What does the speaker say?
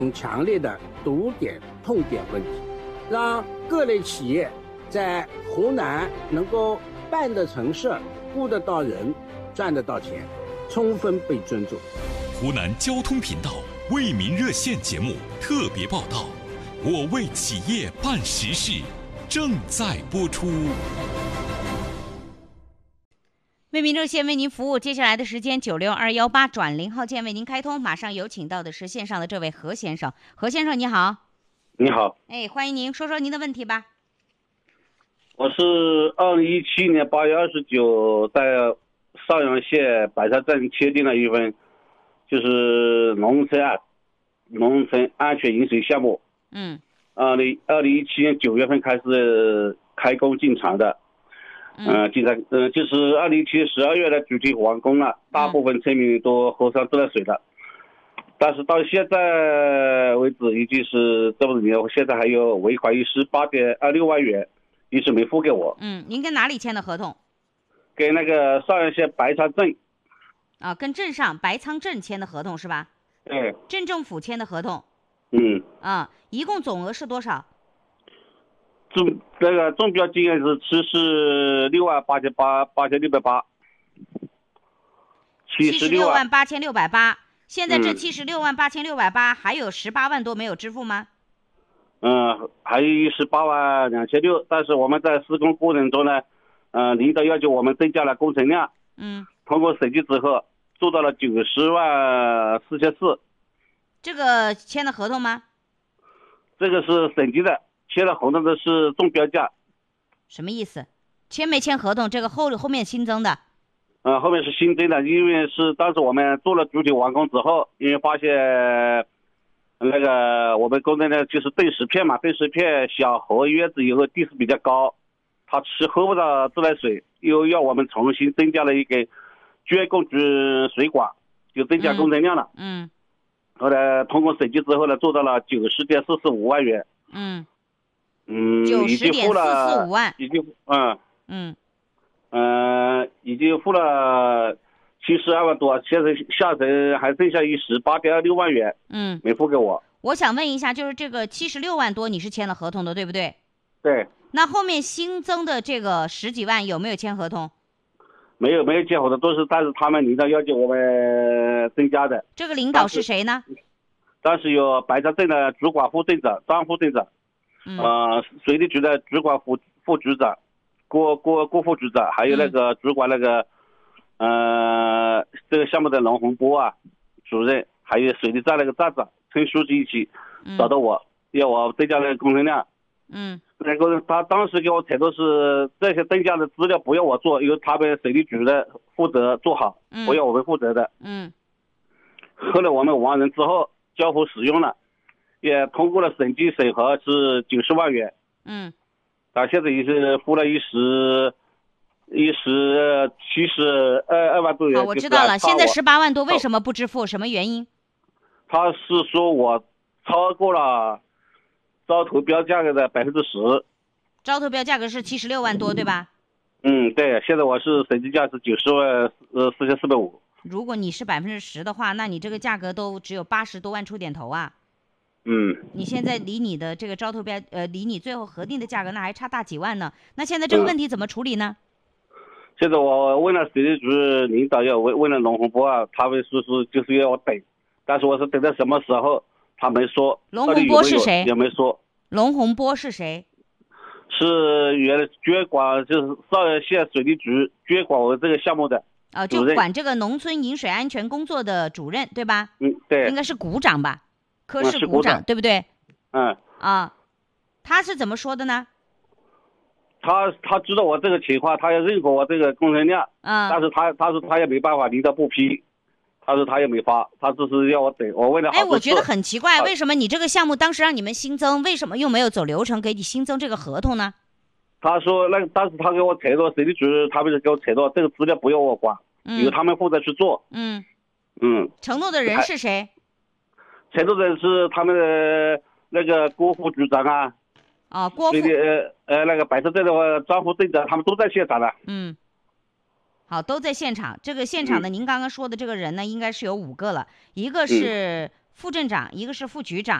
很强烈的堵点、痛点问题，让各类企业在湖南能够办得成事、雇得到人、赚得到钱，充分被尊重。 湖南交通频道为民热线节目特别报道，我为企业办实事，正在播出。 为民热线为您服务，接下来的时间96218转0号键为您开通，马上有请到的是线上的这位何先生。何先生你好。 你好。 欢迎您，说说您的问题吧。 我是2017年8月29在邵阳县白沙镇签订了一份就是农村安全饮水项目。2017年9月份开始开工进场的。就是2017年12月的主体完工了，大部分村民都喝上自来水了。但是到现在为止，已经是这么多年，我现在还有尾款18.26万元，一直没付给我。 您跟哪里签的合同？ 跟那个邵阳县白仓镇。 跟镇上白仓镇签的合同是吧？ 对。 镇政府签的合同。一共总额是多少？ 中标金额是76万8680。 76万8680。现在这76万8680还有18万多没有支付吗？ 还有18万2600，但是我们在施工过程中呢，领导要求我们增加了工程量。通过审计之后，做到了90万4400。 这个签的合同吗？ 这个是审计的。签了合同的是中标价。 什么意思？签没签合同？这个后面新增的。 后面是新增的，因为是当时我们做了主体完工之后，因为发现那个我们工程呢就是碇石片嘛，碇石片小河院子以后地势比较高，它喝不到自来水，又要我们重新增加了一个捐供水管，就增加工程量了。后来通过审计之后呢，做到了90.445万元。 90.445万， 已经付了72万多，现在下层还剩下18.26万元，没付给我。 我想问一下，就是这个76万多，你是签了合同的，对不对？ 对。 那后面新增的这个10几万有没有签合同？ 没有签合同，但是他们领导要求我们增加的。 这个领导是谁呢？ 当时有白沙镇的主管副镇长张副镇长。水利局的主管副局长郭副局长，还有那个主管那个这个项目的龙洪波主任，还有水利站那个站长村书记一起找到我，要我增加那个工程量。那个他当时给我承诺是这些增加的资料不要我做，由他们水利局的负责做好，不要我们负责的。后来我们完成之后交付使用了，也通过了审计审核，是90万元。现在也是付了72万多元。 我知道了，现在18万多为什么不支付？什么原因？ 他是说我超过了招投标价格的10%。 招投标价格是76万多，对吧？ 对，现在我是审计价是90万4450。 如果你是10%的话，那你这个价格都只有80多万出点头啊。你现在离你的这个招投标离你最后核定的价格那还差大几万呢。那现在这个问题怎么处理呢？ 现在我问了水利局领导，要问了龙洪波他们说就是要我等，但是我是等到什么时候他没说。 龙洪波是谁？ 也没说。 龙洪波是谁？ 是原来捐管，就是邵阳县水利局捐管我这个项目的就管这个农村饮水安全工作的主任，对吧？ 对。 应该是股长吧？科室股长，对不对？他是怎么说的呢？ 他知道我这个情况，他也认可我这个工程量，但是他说他也没办法，领导不批，他说他也没发，他只是要我等。我问了好多次。 我觉得很奇怪，为什么你这个项目当时让你们新增，为什么又没有走流程给你新增这个合同呢？ 他说当时他给我承诺，水利局他们给我承诺，这个资料不要我管，由他们负责去做。 承诺的人是谁？ 承诺的是他们的那个郭副局长郭副那个白沙镇的张副镇长，他们都在现场了。 好，都在现场。这个现场呢，您刚刚说的这个人呢，应该是有5个了，一个是副镇长，一个是副局长。